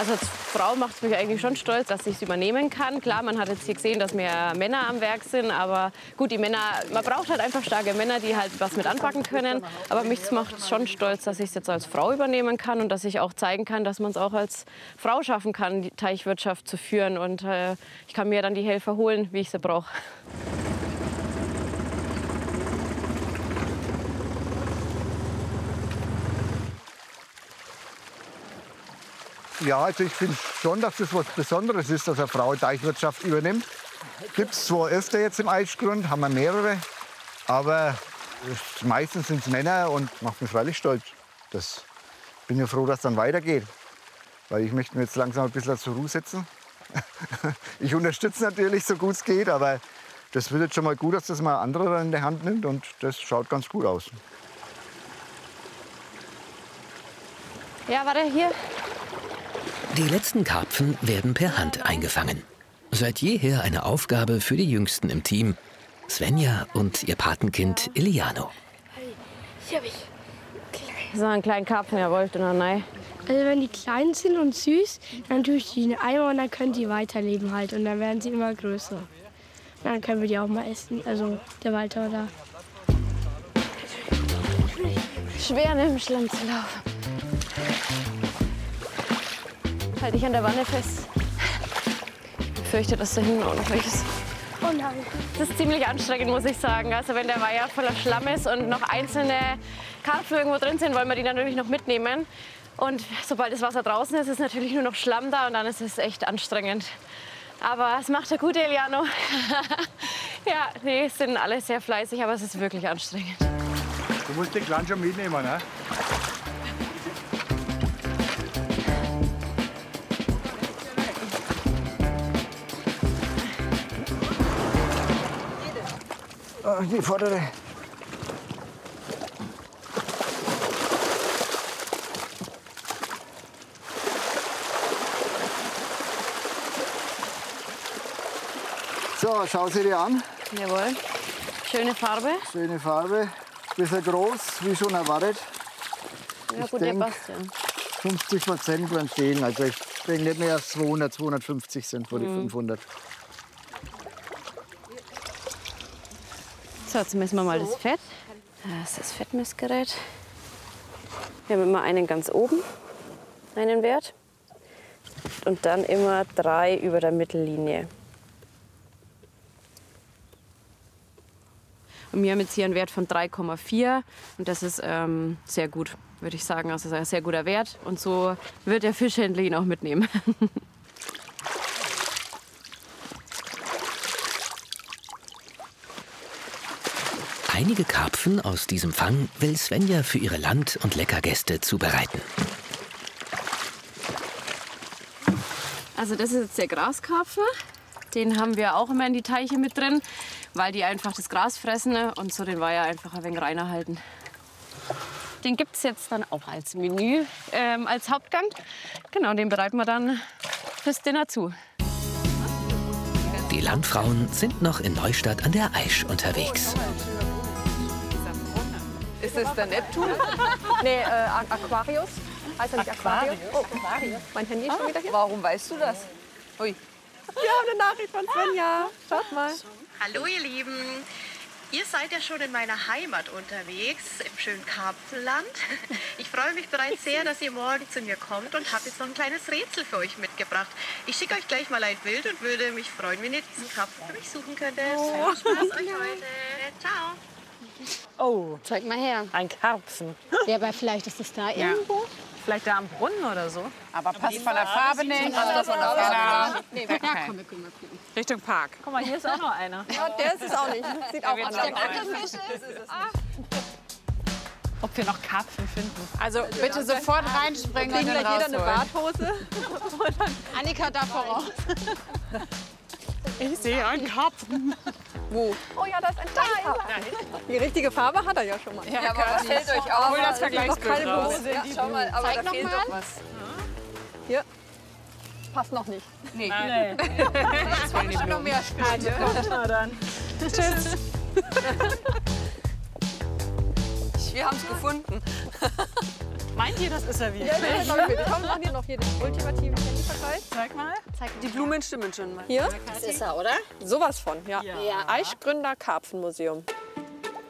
Also als Frau macht es mich eigentlich schon stolz, dass ich es übernehmen kann. Klar, man hat jetzt hier gesehen, dass mehr Männer am Werk sind, aber gut, die Männer, man braucht halt einfach starke Männer, die halt was mit anpacken können. Aber mich macht es schon stolz, dass ich es jetzt als Frau übernehmen kann und dass ich auch zeigen kann, dass man es auch als Frau schaffen kann, die Teichwirtschaft zu führen. Und ich kann mir dann die Helfer holen, wie ich sie brauche. Ja, also ich finde schon, dass das was Besonderes ist, dass eine Frau Teichwirtschaft übernimmt. Gibt es zwar öfter jetzt im Aischgrund, haben wir mehrere, aber meistens sind es Männer und macht mich freilich stolz. Ich bin ja froh, dass es dann weitergeht, weil ich möchte mir jetzt langsam ein bisschen zur Ruhe setzen. Ich unterstütze natürlich, so gut es geht, aber das wird jetzt schon mal gut, dass das mal ein anderer in der Hand nimmt und das schaut ganz gut aus. Ja, warte, hier. Die letzten Karpfen werden per Hand eingefangen. Seit jeher eine Aufgabe für die Jüngsten im Team, Svenja und ihr Patenkind Iliano. So einen kleinen Karpfen, jawohl, oder nein? Also wenn die klein sind und süß, dann tue ich die in den Eimer und dann können die weiterleben halt. Und dann werden sie immer größer. Und dann können wir die auch mal essen, also der Walter da. Schwer, ne, im Schlamm zu laufen. Halt dich an der Wanne fest. Ich fürchte, dass da hinten auch noch welches. Oh nein. Das ist ziemlich anstrengend, muss ich sagen. Also wenn der Weiher voller Schlamm ist und noch einzelne Karpfen irgendwo drin sind, wollen wir die natürlich noch mitnehmen. Und sobald das Wasser draußen ist, ist natürlich nur noch Schlamm da und dann ist es echt anstrengend. Aber es macht der gute Iliano. Ja, die sind alle sehr fleißig, aber es ist wirklich anstrengend. Du musst den Kleinen schon mitnehmen, ne? Die vordere. So, schau sie dir an. Jawohl. Schöne Farbe. Schöne Farbe. Bisschen groß, wie schon erwartet. Ja, Ich gut, der denk, passt ja. 50% werden stehen. Also ich denke nicht mehr, dass 200, 250 sind vor die 500. So, jetzt messen wir mal das Fett. Das ist das Fettmessgerät. Wir haben immer einen ganz oben, einen Wert. Und dann immer 3 über der Mittellinie. Und wir haben jetzt hier einen Wert von 3,4 und das ist sehr gut, würde ich sagen. Also das ist ein sehr guter Wert und so wird der Fischhändler ihn auch mitnehmen. Einige Karpfen aus diesem Fang will Svenja für ihre Land- und Leckergäste zubereiten. Also das ist jetzt der Graskarpfen. Den haben wir auch immer in die Teiche mit drin, weil die einfach das Gras fressen und so den Weiher einfach ein wenig reiner halten. Den gibt es jetzt dann auch als Menü, als Hauptgang. Genau, den bereiten wir dann fürs Dinner zu. Die Landfrauen sind noch in Neustadt an der Aisch unterwegs. Ist es der Neptun? Nee, Aquarius. Heißt er nicht Aquarius? Oh, Aquarius. Mein Handy ist schon wieder hier. Warum weißt du das? Ui. Wir haben eine Nachricht von Svenja. Schaut mal. Hallo ihr Lieben. Ihr seid ja schon in meiner Heimat unterwegs, im schönen Karpfenland. Ich freue mich bereits sehr, dass ihr morgen zu mir kommt und habe jetzt noch ein kleines Rätsel für euch mitgebracht. Ich schicke euch gleich mal ein Bild und würde mich freuen, wenn ihr diesen Karpfen für mich suchen könntet. Viel Spaß euch heute. Ciao. Oh, Zeig mal her. ein Karpfen. Ja, aber vielleicht ist es da irgendwo. Vielleicht da am Brunnen oder so. Aber passt von der Farbe nicht. Ja, Okay. komm, wir können mal gucken. Richtung Park. Guck mal, hier ist auch noch einer. Ja, der ist es auch nicht. Sieht auch anders aus. Gackelfisch Ob wir noch Karpfen finden. Also bitte sofort reinspringen und den rausholen. Jeder eine Barthose. Annika da voraus. Ich sehe einen Karpfen. Wo? Oh ja, da ist ein Teil. Die richtige Farbe hat er ja schon mal. Ja, aber was fällt euch auf? Hol das Vergleichsbild raus. Ja, schau mal, aber Zeig da noch fehlt mal. doch was. Hier. Passt noch nicht. Nee. Jetzt wollen wir schon noch mehr spielen. Na dann. Tschüss. Wir haben es gefunden. Meint ihr, das ist er wieder? Ja, komm, machen wir noch hier den ultimativen Handyvergleich. Zeig mal. Die Blumen stimmen schon mal. Hier? Das ist er, oder? Sowas von, ja. Ja. Eichgründer Karpfenmuseum.